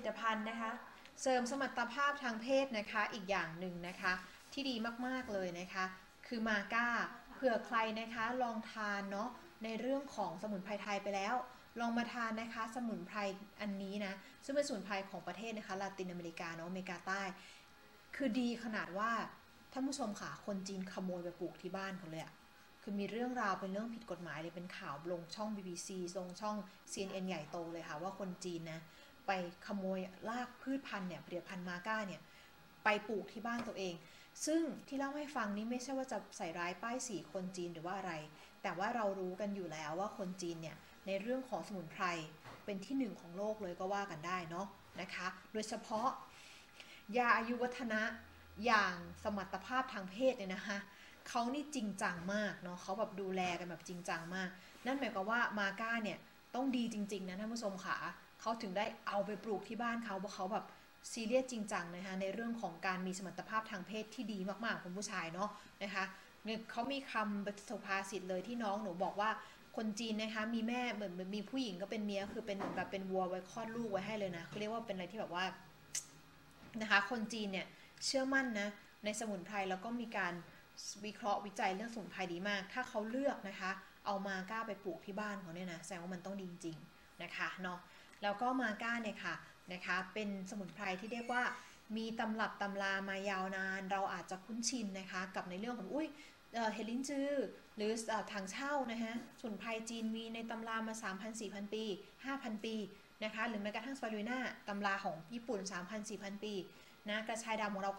ตภัณฑ์นะคะเสริมสมรรถภาพทางเพศนะคะอีกอย่างหนึ่งนะคะที่ดีมากๆเลยนะคะคือมาก้าเผื่อใครนะคะลองทานเนาะในเรื่องของสมุนไพรไทยไปแล้วลองมาทานนะคะสมุนไพรอันนี้นะซึ่งเป็นสมุนไพรของประเทศนะคะลาตินอเมริกาเนาะอเมริกาใต้คือดีขนาดว่าท่านผู้ชมค่ะคนจีนขโมยไปปลูกที่บ้านเขาเลยอะคือมีเรื่องราวเป็นเรื่องผิดกฎหมายเลยเป็นข่าวลงช่อง BBC ลงช่อง CNN ใหญ่โตเลยค่ะว่าคนจีนนะไปขโมยรากพืชพันธุ์เนี่ยผลิตภัณฑ์มาก้าเนี่ยไปปลูกที่บ้านตัวเองซึ่งที่เล่าให้ฟังนี้ไม่ใช่ว่าจะใส่ร้ายป้ายสีคนจีนหรือว่าอะไรแต่ว่าเรารู้กันอยู่แล้วว่าคนจีนเนี่ยในเรื่องของสมุนไพรเป็นที่หนึ่งของโลกเลยก็ว่ากันได้เนาะนะคะโดยเฉพาะยาอายุวัฒนะอย่างสมรรถภาพทางเพศเนี่ยนะคะเขานี่จริงจังมากเนาะเขาแบบดูแลกันแบบจริงจังมากนั่นหมายความว่ามาก้าเนี่ยต้องดีจริงๆนะท่านผู้ชมค่ะเขาถึงได้เอาไปปลูกที่บ้านเขาเพราะเขาแบบซีเรียสจริงจังนะคะในเรื่องของการมีสมรรถภาพทางเพศที่ดีมากๆของผู้ชายเนาะนะคะเขามีคำสุภาษิตเลยที่น้องหนูบอกว่าคนจีนนะคะมีแม่เหมือนมีผู้หญิงก็เป็นเมียคือเป็นเหมือนแบบเป็นวัวไว้คลอดลูกไว้ให้เลยนะเขาเรียกว่าเป็นอะไรที่แบบว่านะคะคนจีนเนี่ยเชื่อมั่นนะในสมุนไพรแล้วก็มีการวิเคราะห์วิจัยเรื่องสมุนไพรดีมากถ้าเขาเลือกนะคะเอามาก้าไปปลูกที่บ้านเขาเนี่ยนะแสดงว่ามันต้องดีจริงๆนะคะเนาะแล้วก็มาก้าเนี่ยค่ะนะคะเป็นสมุนไพรที่เรียกว่ามีตำรับตำรามายาวนานเราอาจจะคุ้นชินนะคะกับในเรื่องของเฮลินจือหรือถังเช่านะคะสมุนไพรจีนมีในตำรามา 3,000-4,000 ปี 5,000 ปีนะคะหรือแม้กระทั่งสปารูน่าตำราของญี่ปุ่น 3,000-4,000 ปีนะกระชายดำของเราก็